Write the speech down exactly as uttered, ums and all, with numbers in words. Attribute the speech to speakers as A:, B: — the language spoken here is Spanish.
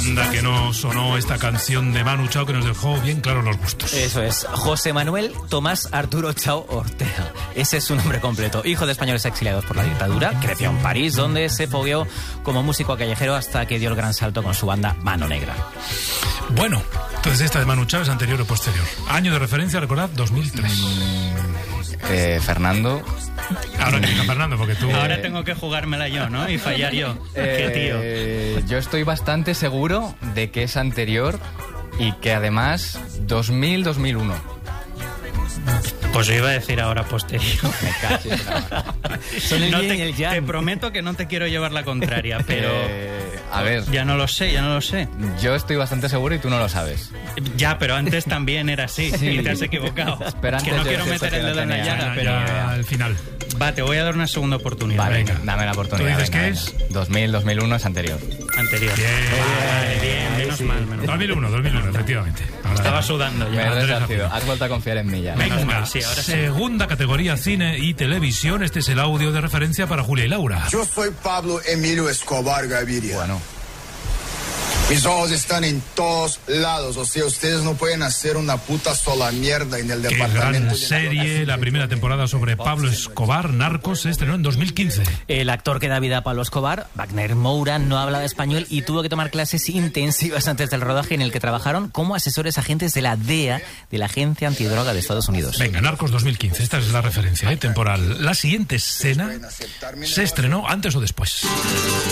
A: Anda que no sonó esta canción de Manu Chao que nos dejó bien claros los gustos.
B: Eso es, José Manuel Tomás Arturo Chao Ortega. Ese es su nombre completo. Hijo de españoles exiliados por la dictadura, creció en París, donde se fogueó como músico callejero hasta que dio el gran salto con su banda Mano Negra.
A: Bueno, entonces esta de Manu Chao es anterior o posterior. Año de referencia, recordad, dos mil tres.
C: Eh, Fernando.
A: Ahora que diga Fernando, porque tú...
D: Ahora tengo que jugármela yo, ¿no? Y fallar yo. Qué tío.
C: Eh, yo estoy bastante seguro de que es anterior y que además dos mil dos mil uno.
D: Pues yo iba a decir ahora posterior.
C: Me caches ahora.
B: Son el
D: No
B: yin y
D: te,
B: el yang.
D: te prometo que no te quiero llevar la contraria, pero...
C: Eh, a ver,
D: Ya no lo sé, ya no lo sé.
C: yo estoy bastante seguro y tú no lo sabes.
D: Ya, pero antes también era así
C: Sí.
D: y te has equivocado.
C: Pero
D: que
C: antes
D: no
C: yo
D: quiero
C: es eso
D: meter
C: que
D: el
C: no
D: dedo en la
C: tenía.
D: llaga,
A: Ya,
D: pero...
A: ya, al final.
D: Va, te voy a dar una segunda oportunidad.
C: Vale,
A: venga.
C: dame la oportunidad.
A: ¿Tú dices
C: venga,
A: que
C: venga. dos mil, dos mil uno es anterior.
D: Anterior.
A: Bien.
D: Vale, bien, menos mal, menos mal.
A: dos mil uno, dos mil uno, efectivamente. Ahora-
D: Estaba sudando
C: Me
D: ya.
C: has
A: Andrés
C: resarcido.
A: Zapata.
C: Has vuelto a confiar en mí ya.
D: Menos
A: Venga,
D: mal, sí, ahora sí.
A: segunda categoría, cine y televisión. Este es el audio de referencia para Julia y Laura.
E: Yo soy Pablo Emilio Escobar Gaviria.
C: Bueno,
E: Mis ojos están en todos lados. O sea, ustedes no pueden hacer una puta sola mierda en el
A: Qué
E: departamento.
A: gran
E: de
A: serie, la primera temporada sobre Pablo Escobar, Narcos, se estrenó en dos mil quince.
B: El actor que da vida a Pablo Escobar, Wagner Moura, no hablaba español y tuvo que tomar clases intensivas antes del rodaje, en el que trabajaron como asesores agentes de la D E A, de la Agencia Antidroga de Estados Unidos.
A: Venga, Narcos dos mil quince, esta es la referencia, ¿eh? Temporal. La siguiente escena se estrenó antes o después.